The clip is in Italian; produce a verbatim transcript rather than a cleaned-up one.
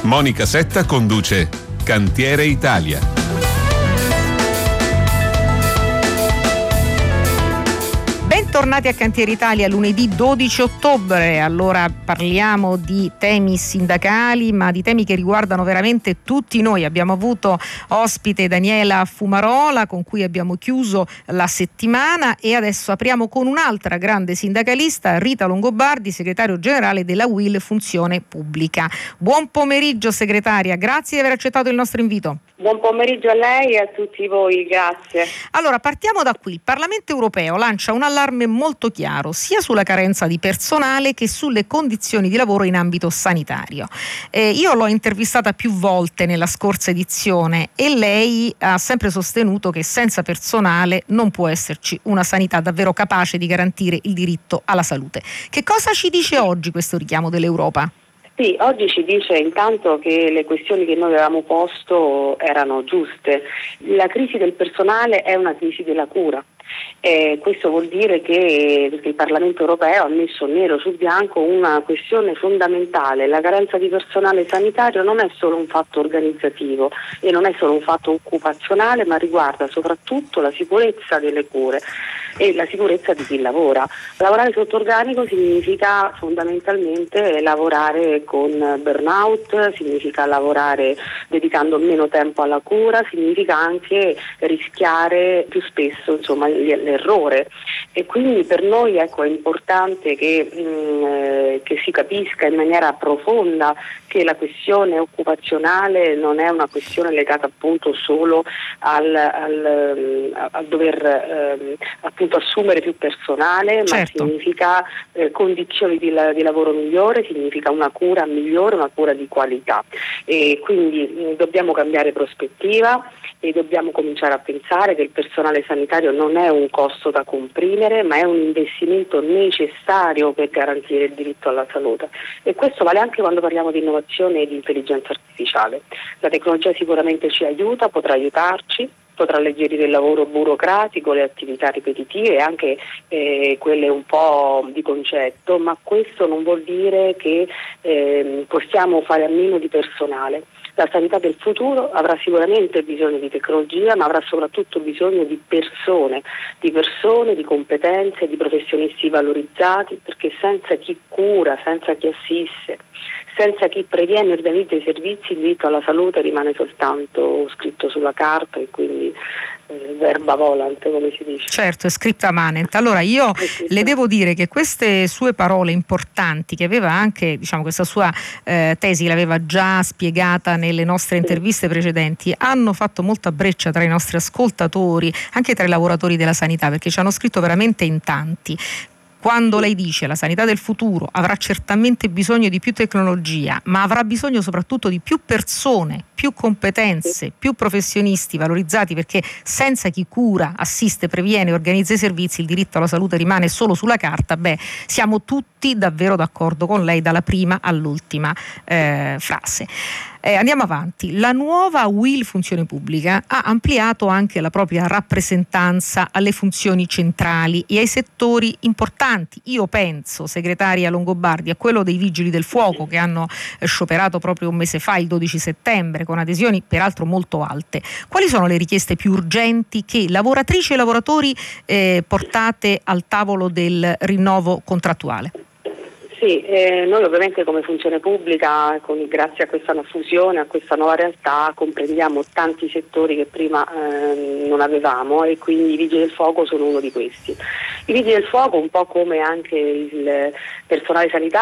Monica Setta conduce Cantiere Italia. Bentornati a Cantiere Italia, lunedì dodici ottobre. Allora parliamo di temi sindacali, ma di temi che riguardano veramente tutti noi. Abbiamo avuto ospite Daniela Fumarola, con cui abbiamo chiuso la settimana, e adesso apriamo con un'altra grande sindacalista, Rita Longobardi, segretario generale della U I L Funzione Pubblica. Buon pomeriggio segretaria, grazie di aver accettato il nostro invito. Buon pomeriggio a lei e a tutti voi, grazie. Allora, partiamo da qui. Il Parlamento europeo lancia un allarme molto chiaro sia sulla carenza di personale che sulle condizioni di lavoro in ambito sanitario. Eh, io l'ho intervistata più volte nella scorsa edizione e lei ha sempre sostenuto che senza personale non può esserci una sanità davvero capace di garantire il diritto alla salute. Che cosa ci dice oggi questo richiamo dell'Europa? Sì, oggi ci dice intanto che le questioni che noi avevamo posto erano giuste. La crisi del personale è una crisi della cura. Eh, questo vuol dire che il Parlamento europeo ha messo nero su bianco una questione fondamentale. La carenza di personale sanitario non è solo un fatto organizzativo e non è solo un fatto occupazionale, ma riguarda soprattutto la sicurezza delle cure e la sicurezza di chi lavora. Lavorare sotto organico significa fondamentalmente lavorare con burnout, significa lavorare dedicando meno tempo alla cura, significa anche rischiare più spesso, insomma, l'errore. E quindi per noi, ecco, è importante che, mh, che si capisca in maniera profonda che la questione occupazionale non è una questione legata appunto solo al, al, a dover eh, appunto assumere più personale, ma certo. significa eh, condizioni di, la, di lavoro migliore, significa una cura migliore, una cura di qualità. E quindi mh, dobbiamo cambiare prospettiva e dobbiamo cominciare a pensare che il personale sanitario non è un costo da comprimere, ma è un investimento necessario per garantire il diritto alla salute. E questo vale anche quando parliamo di innovazione e di intelligenza artificiale. La tecnologia sicuramente ci aiuta, potrà aiutarci, potrà alleggerire il lavoro burocratico, le attività ripetitive e anche eh, quelle un po' di concetto, ma questo non vuol dire che eh, possiamo fare a meno di personale. La sanità del futuro avrà sicuramente bisogno di tecnologia, ma avrà soprattutto bisogno di persone, di persone, di competenze, di professionisti valorizzati, perché senza chi cura, senza chi assiste, senza chi previene e organizza i servizi, il diritto alla salute rimane soltanto scritto sulla carta e quindi eh, verba volant, come si dice. Certo, è scripta manent. Allora io le devo dire che queste sue parole importanti, che aveva anche, diciamo, questa sua eh, tesi l'aveva già spiegata nelle nostre interviste precedenti, hanno fatto molta breccia tra i nostri ascoltatori, anche tra i lavoratori della sanità, perché ci hanno scritto veramente in tanti. Quando lei dice la sanità del futuro avrà certamente bisogno di più tecnologia, ma avrà bisogno soprattutto di più persone, più competenze, più professionisti valorizzati, perché senza chi cura, assiste, previene, organizza i servizi, il diritto alla salute rimane solo sulla carta. Beh, siamo tutti davvero d'accordo con lei dalla prima all'ultima eh, frase. Eh, andiamo avanti. La nuova U I L Funzione Pubblica ha ampliato anche la propria rappresentanza alle funzioni centrali e ai settori importanti. Io penso, segretaria Longobardi, a quello dei Vigili del Fuoco, che hanno eh, scioperato proprio un mese fa, il dodici settembre, con adesioni peraltro molto alte. Quali sono le richieste più urgenti che lavoratrici e lavoratori eh, portate al tavolo del rinnovo contrattuale? Sì, eh, noi ovviamente come funzione pubblica, con, grazie a questa fusione, a questa nuova realtà, comprendiamo tanti settori che prima eh, non avevamo e quindi i Vigili del Fuoco sono uno di questi. I Vigili del Fuoco, un po' come anche il personale sanitario,